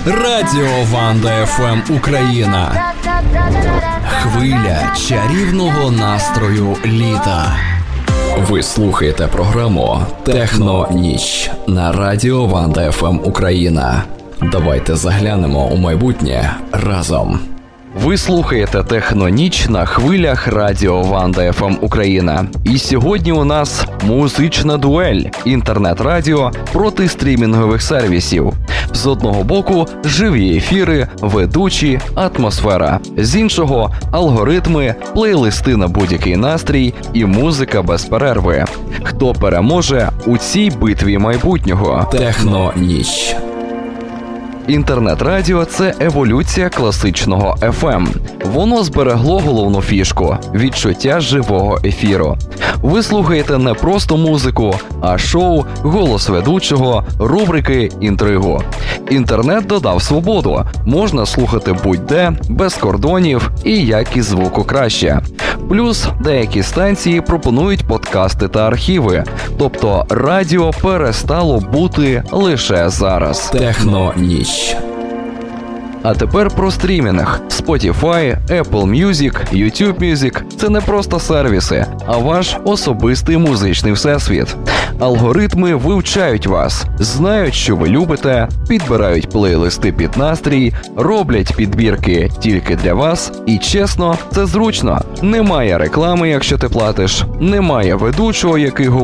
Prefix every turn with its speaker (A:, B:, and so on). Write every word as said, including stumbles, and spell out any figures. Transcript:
A: Радіо Ванда еф ем Україна. Хвиля чарівного настрою літа. Ви слухаєте програму «Техно-ніч» на Радіо Ванда еф ем Україна. Давайте заглянемо у майбутнє разом. Ви слухаєте «Техно-ніч» на хвилях Радіо Ванда еф ем Україна. І сьогодні у нас музична дуель – інтернет-радіо проти стрімінгових сервісів. З одного боку – живі ефіри, ведучі, атмосфера. З іншого – алгоритми, плейлисти на будь-який настрій і музика без перерви. Хто переможе у цій битві майбутнього? «Техно-ніч». Інтернет-радіо – це еволюція класичного еф ем. Воно зберегло головну фішку – відчуття живого ефіру. Ви слухаєте не просто музику, а шоу, голос ведучого, рубрики, інтригу. Інтернет додав свободу. Можна слухати будь-де, без кордонів і якість звуку краще. Плюс деякі станції пропонують подкасти та архіви. Тобто радіо перестало бути лише зараз. «Техно-ніч». А тепер про стрімінг. Spotify, Apple Music, YouTube Music – це не просто сервіси, а ваш особистий музичний всесвіт. Алгоритми вивчають вас, знають, що ви любите, підбирають плейлисти під настрій, роблять підбірки тільки для вас. І чесно, це зручно. Немає реклами, якщо ти платиш, немає ведучого, який говорить